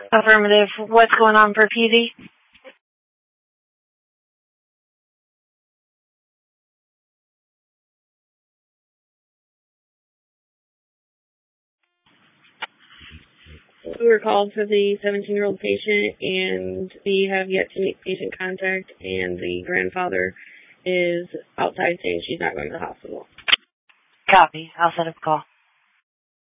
Affirmative. What's going on for PD? We were called for the 17-year-old patient, and we have yet to make patient contact, and the grandfather is outside saying she's not going to the hospital. Copy. I'll set up a call.